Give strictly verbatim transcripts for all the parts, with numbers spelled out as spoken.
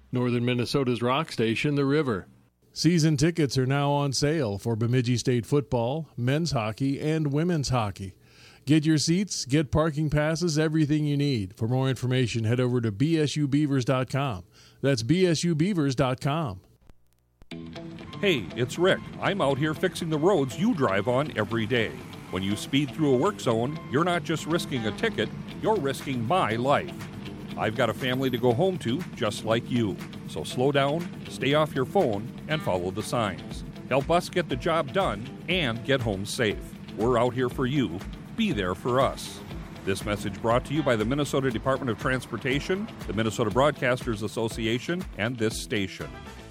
Northern Minnesota's rock station, The River. Season tickets are now on sale for Bemidji State football, men's hockey, and women's hockey. Get your seats, get parking passes, everything you need. For more information, head over to b s u beavers dot com. That's b s u beavers dot com. Hey, it's Rick. I'm out here fixing the roads you drive on every day. When you speed through a work zone, you're not just risking a ticket, you're risking my life. I've got a family to go home to, just like you. So slow down, stay off your phone, and follow the signs. Help us get the job done and get home safe. We're out here for you. Be there for us. This message brought to you by the Minnesota Department of Transportation, the Minnesota Broadcasters Association, and this station.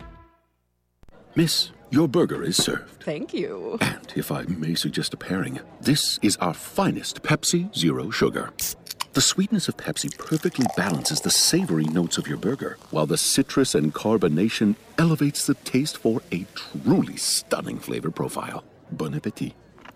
Miss, your burger is served. Thank you. And if I may suggest a pairing, this is our finest Pepsi Zero Sugar. The sweetness of Pepsi perfectly balances the savory notes of your burger, while the citrus and carbonation elevates the taste for a truly stunning flavor profile. Bon appetit.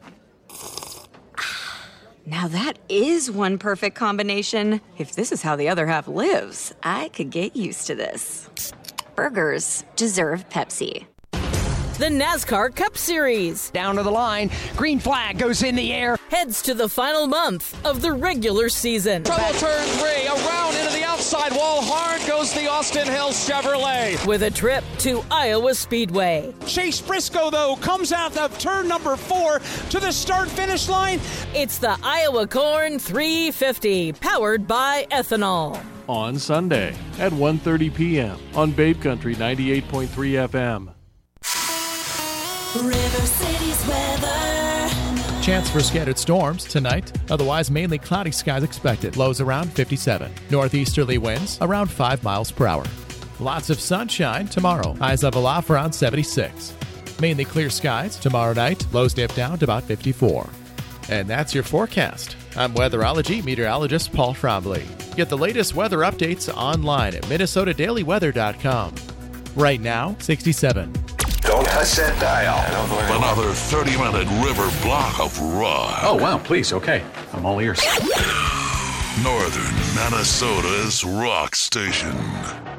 Now that is one perfect combination. If this is how the other half lives, I could get used to this. Burgers deserve Pepsi. The NASCAR Cup Series. Down to the line, green flag goes in the air. Heads to the final month of the regular season. Trouble turn three, around into the outside wall, hard goes the Austin Hill Chevrolet. With a trip to Iowa Speedway. Chase Briscoe, though, comes out of turn number four to the start-finish line. It's the Iowa Corn three fifty, powered by ethanol. On Sunday at one thirty p.m. on Babe Country ninety-eight point three F M. River City's weather. Chance for scattered storms tonight. Otherwise, mainly cloudy skies expected. Lows around fifty-seven. Northeasterly winds around five miles per hour. Lots of sunshine tomorrow. Highs level off around seventy-six. Mainly clear skies tomorrow night. Lows dip down to about fifty-four. And that's your forecast. I'm weatherology meteorologist Paul Frombley. Get the latest weather updates online at minnesota daily weather dot com. Right now, sixty-seven. Don't touch that dial. Another thirty-minute river block of rock. Oh, wow, please, okay. I'm all ears. Northern Minnesota's rock station.